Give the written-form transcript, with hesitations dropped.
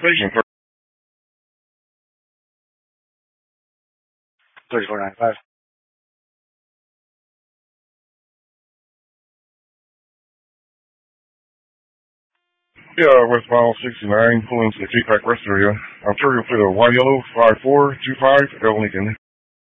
Station 3495. Yeah, West Mile 69, pulling to the K-Pack rest area. I'm sure you'll fit a Y Yellow 5425 L Lincoln.